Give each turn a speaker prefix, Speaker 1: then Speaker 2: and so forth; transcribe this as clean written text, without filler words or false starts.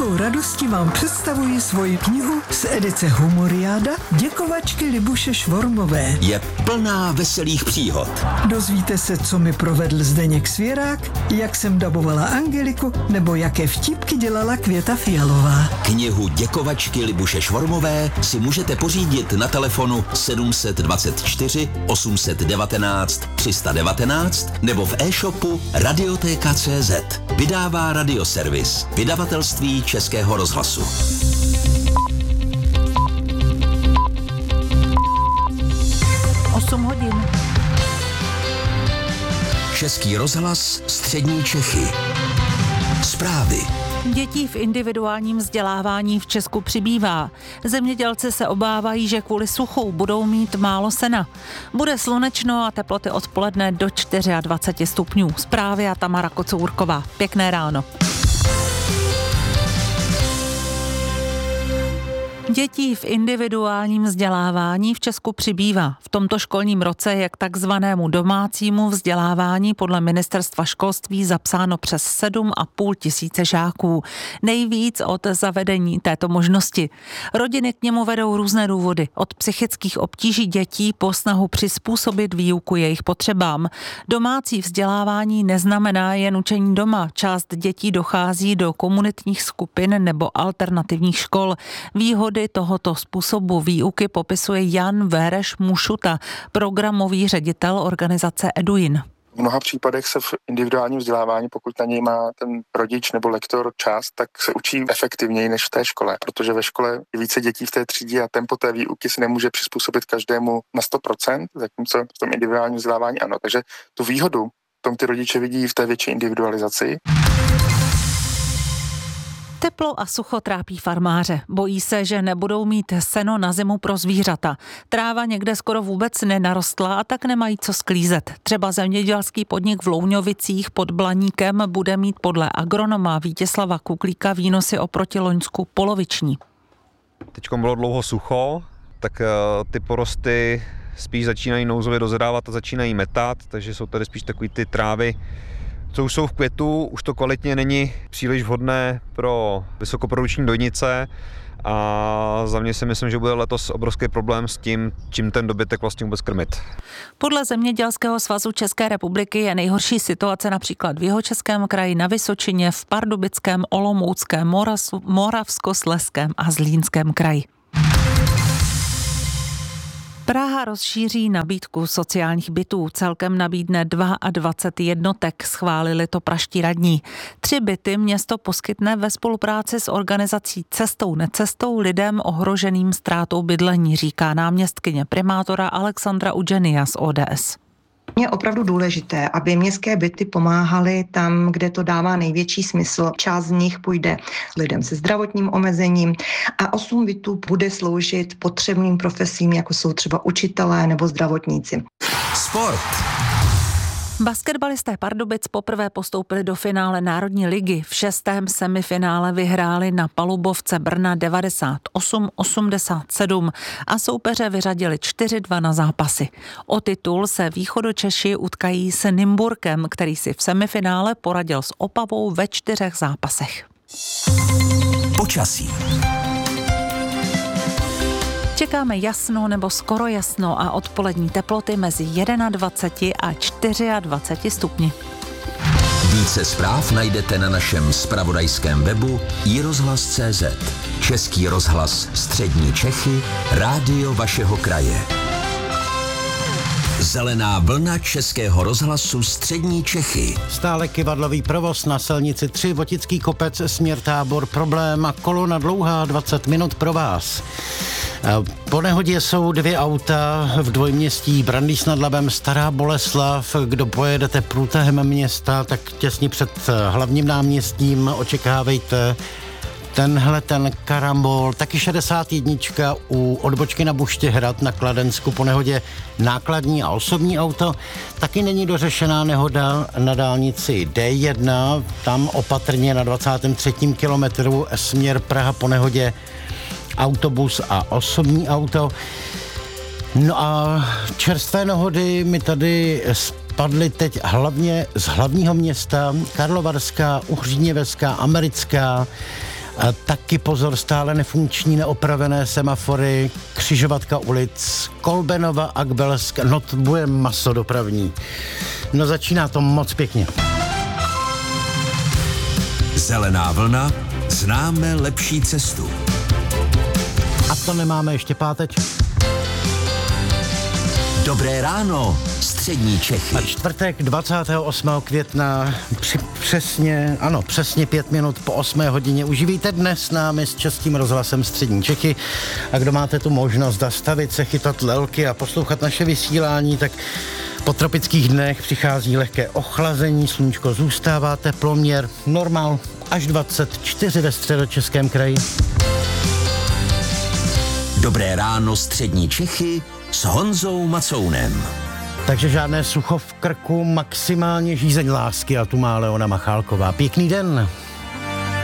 Speaker 1: velkou radostí vám představuji svoji knihu z edice Humoriáda Děkovačky Libuše Švormové.
Speaker 2: Je plná veselých příhod.
Speaker 1: Dozvíte se, co mi provedl Zdeněk Svěrák, jak jsem dabovala Angeliku, nebo jaké vtipky dělala Květa Fialová.
Speaker 2: Knihu Děkovačky Libuše Švormové si můžete pořídit na telefonu 724 819 319 nebo v e-shopu Radioteka.cz. Vydává Radioservis, vydavatelství Českého rozhlasu.
Speaker 3: Hodin.
Speaker 2: Český rozhlas, střední Čechy. Zprávy.
Speaker 3: Dětí v individuálním vzdělávání v Česku přibývá. Zemědělci se obávají, že kvůli suchu budou mít málo sena. Bude slunečno a teploty odpoledne do 24 stupňů. Zprávy a Tamara Kocourková. Pěkné ráno. Dětí v individuálním vzdělávání v Česku přibývá. V tomto školním roce je k takzvanému domácímu vzdělávání podle Ministerstva školství zapsáno přes 7,5 tisíce žáků. Nejvíc od zavedení této možnosti. Rodiny k němu vedou různé důvody. Od psychických obtíží dětí po snahu přizpůsobit výuku jejich potřebám. Domácí vzdělávání neznamená jen učení doma. Část dětí dochází do komunitních skupin nebo alternativních škol. Výhody tohoto způsobu výuky popisuje Jan Véreš Mušuta, programový ředitel organizace Eduin.
Speaker 4: V mnoha případech se v individuálním vzdělávání, pokud na něj má ten rodič nebo lektor čas, tak se učí efektivněji než v té škole, protože ve škole je více dětí v té třídě a tempo té výuky se nemůže přizpůsobit každému na 100%, zatímco v tom individuálním vzdělávání ano. Takže tu výhodu v tom ty rodiče vidí v té větší individualizaci.
Speaker 3: Teplo a sucho trápí farmáře. Bojí se, že nebudou mít seno na zimu pro zvířata. Tráva někde skoro vůbec nenarostla a tak nemají co sklízet. Třeba zemědělský podnik v Louňovicích pod Blaníkem bude mít podle agronoma Vítězslava Kuklíka výnosy oproti loňsku poloviční.
Speaker 5: Teďko bylo dlouho sucho, tak ty porosty spíš začínají nouzově dozerávat a začínají metat, takže jsou tady spíš takový ty trávy, co už jsou v květu, už to kvalitně není příliš vhodné pro vysokoprodukční dojnice a za mě si myslím, že bude letos obrovský problém s tím, čím ten dobytek vlastně vůbec krmit.
Speaker 3: Podle Zemědělského svazu České republiky je nejhorší situace například v Jihočeském kraji, na Vysočině, v Pardubickém, Olomouckém, Moravskoslezském a Zlínském kraji. Praha rozšíří nabídku sociálních bytů. Celkem nabídne 22 jednotek, schválili to praští radní. 3 byty město poskytne ve spolupráci s organizací Cestou necestou lidem ohroženým ztrátou bydlení, říká náměstkyně primátora Alexandra Udženia z ODS.
Speaker 6: Je opravdu důležité, aby městské byty pomáhaly tam, kde to dává největší smysl. Část z nich půjde lidem se zdravotním omezením a 8 bytů bude sloužit potřebným profesím, jako jsou třeba učitelé nebo zdravotníci.
Speaker 2: Sport.
Speaker 3: Basketbalisté Pardubic poprvé postoupili do finále Národní ligy. V 6. semifinále vyhráli na palubovce Brna 98-87 a soupeře vyřadili 4-2 na zápasy. O titul se Východočeši utkají s Nymburkem, který si v semifinále poradil s Opavou ve 4 zápasech.
Speaker 2: Počasí.
Speaker 3: Čekáme jasno nebo skoro jasno a odpolední teploty mezi 21 a 24 stupni.
Speaker 2: Více zpráv najdete na našem zpravodajském webu iRozhlas.cz. Český rozhlas střední Čechy, rádio vašeho kraje. Zelená vlna Českého rozhlasu střední Čechy.
Speaker 7: Stále kyvadlový provoz na silnici 3, Votický kopec, směr Tábor, problém a kolona dlouhá 20 minut pro vás. Po nehodě jsou 2 auta v dvojměstí Brandýs nad Labem, Stará Boleslav. Kdo pojedete průtahem města, tak těsně před hlavním náměstím očekávejte ten karambol. Taky 61 u odbočky na Buštěhrad na Kladensku po nehodě nákladní a osobní auto. Taky není dořešená nehoda na dálnici D1, tam opatrně na 23. kilometru směr Praha po nehodě autobus a osobní auto. No a čerstvé nehody mi tady spadly teď hlavně z hlavního města, Karlovarská, Uhříněvská, Americká, A taky pozor, stále nefunkční, neopravené semafory, křižovatka ulic, Kolbenova, Akbelsk, no to bude maso dopravní. No začíná to moc pěkně.
Speaker 2: Zelená vlna, známe lepší cestu.
Speaker 7: A to nemáme ještě páteč.
Speaker 2: Dobré ráno, střední Čechy.
Speaker 7: A čtvrtek 28. května přesně 5 minut po 8 hodině. Uživíte dnes s námi s Českým rozhlasem střední Čechy. A kdo máte tu možnost zastavit se, chytat lelky a poslouchat naše vysílání, tak po tropických dnech přichází lehké ochlazení, sluníčko zůstává, teploměr normál až 24 ve Středočeském kraji.
Speaker 2: Dobré ráno, střední Čechy s Honzou Macounem.
Speaker 7: Takže žádné sucho v krku, maximálně žízeň lásky a tu má Leona Machálková. Pěkný den.